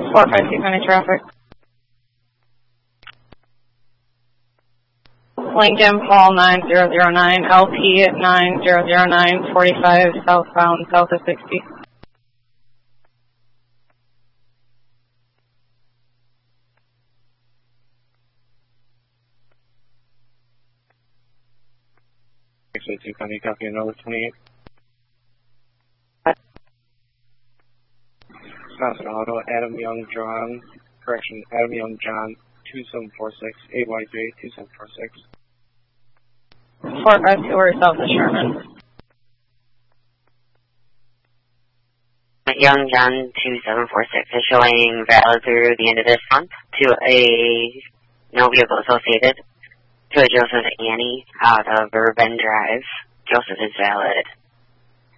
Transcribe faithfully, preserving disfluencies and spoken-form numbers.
four five two County Traffic. Lincoln Paul nine zero zero nine, L P nine zero zero nine, forty-five southbound, south of sixty. six eight two County, copy another twenty-eight. Mountain Auto, Adam Young John, correction, Adam Young John, two seven four six, A Y J two seven four six. four five two or south of Sherman. Young John two seven four six is showing valid through the end of this month to a no vehicle associated to a Joseph Annie out of Urban Drive. Joseph is valid.